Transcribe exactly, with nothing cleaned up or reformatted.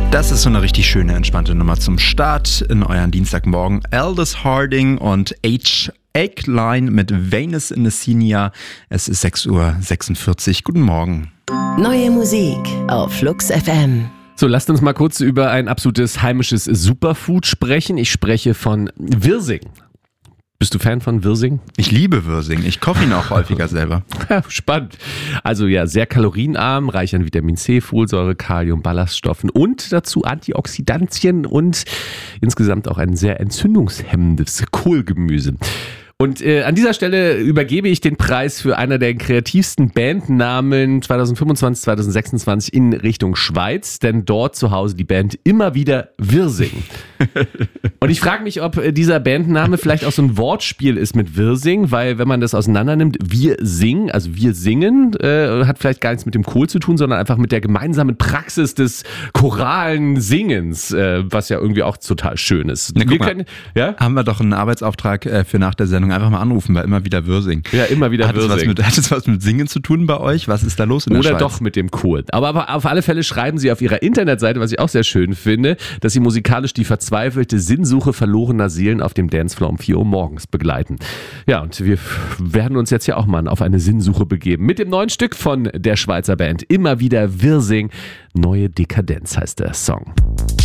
Das ist so eine richtig schöne, entspannte Nummer zum Start in euren Dienstagmorgen. Aldous Harding und H. Eggline mit Venus in the Senior. Es ist sechs Uhr sechsundvierzig. Guten Morgen. Neue Musik auf Flux F M. So, lasst uns mal kurz über ein absolutes heimisches Superfood sprechen. Ich spreche von Wirsing. Bist du Fan von Wirsing? Ich liebe Wirsing. Ich koche ihn auch häufiger selber. Ja, spannend. Also ja, sehr kalorienarm, reich an Vitamin C, Folsäure, Kalium, Ballaststoffen und dazu Antioxidantien und insgesamt auch ein sehr entzündungshemmendes Kohlgemüse. Und äh, an dieser Stelle übergebe ich den Preis für einer der kreativsten Bandnamen zwanzig fünfundzwanzig, zwanzig sechsundzwanzig in Richtung Schweiz, denn dort zu Hause die Band immer wieder Wirsing. Und ich frage mich, ob dieser Bandname vielleicht auch so ein Wortspiel ist mit Wirsing, weil wenn man das auseinander nimmt, wir singen, also wir singen, äh, hat vielleicht gar nichts mit dem Kohl zu tun, sondern einfach mit der gemeinsamen Praxis des choralen Singens, äh, was ja irgendwie auch total schön ist. Na, wir mal, können, ja? Haben wir doch einen Arbeitsauftrag äh, für nach der Sendung. Einfach mal anrufen bei immer wieder Wirsing. Ja, immer wieder hat Wirsing. Es was mit, hat es was mit Singen zu tun bei euch? Was ist da los in der Oder Schweiz? doch mit dem Kohl. Aber, aber auf alle Fälle schreiben sie auf ihrer Internetseite, was ich auch sehr schön finde, dass sie musikalisch die verzweifelte Sinnsuche verlorener Seelen auf dem Dancefloor um vier Uhr morgens begleiten. Ja, und wir werden uns jetzt ja auch mal auf eine Sinnsuche begeben. Mit dem neuen Stück von der Schweizer Band. Immer wieder Wirsing. Neue Dekadenz heißt der Song.